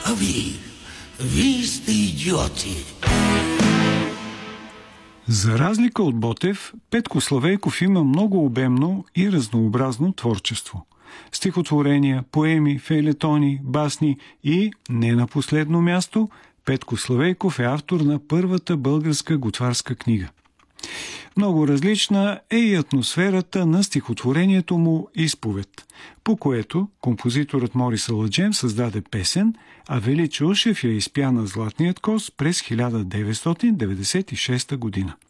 Вие сте идиоти. За разлика от Ботев, Петко Славейков има много обемно и разнообразно творчество. Стихотворения, поеми, фейлетони, басни и, не на последно място, Петко Славейков е автор на първата българска готварска книга. Много различна е и атмосферата на стихотворението му «Изповед», по което композиторът Морис Аладжем създаде песен, а Вели Чаушев я изпя на Златният коз през 1996 година.